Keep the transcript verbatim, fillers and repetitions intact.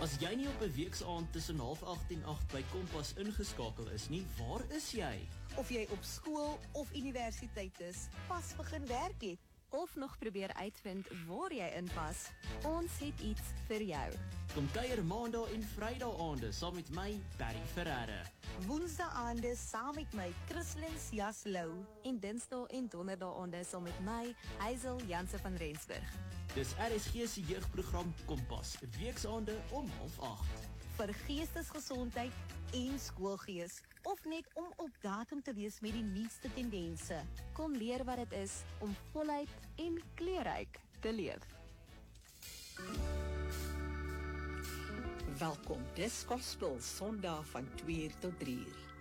As jy nie op 'n weeksaand tussen half agt en agt by Kompas ingeskakel is nie, waar is jy? Of jy op skool of universiteit is, pas begin werk het. Of nog probeer uitvind waar jy inpas, ons het iets vir jou. Kom kuier maandag en vrydag aande saam met my, Barry Ferreira. Woensdae aande saam met my, Christlyn Jaslou. En dinsdae en donderdae aande saam met my, Hazel Janse van Rensburg. Dis R S G se jeugprogram Kompas, weeksaande om half agt. Vir geestesgesondheid en skoolgees, of net om op datum te wees met die nuutste tendense. Kom leer wat dit is om voluit en kleurryk te leef. Welkom, dis Gospel Sondag van twee uur tot drie uur.